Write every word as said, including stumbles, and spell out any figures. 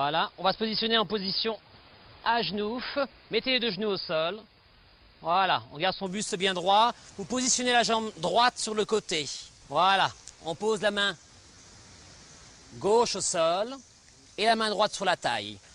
Voilà, on va se positionner en position à genoux. Mettez les deux genoux au sol. Voilà, on garde son buste bien droit. Vous positionnez la jambe droite sur le côté. Voilà, on pose la main gauche au sol et la main droite sur la taille.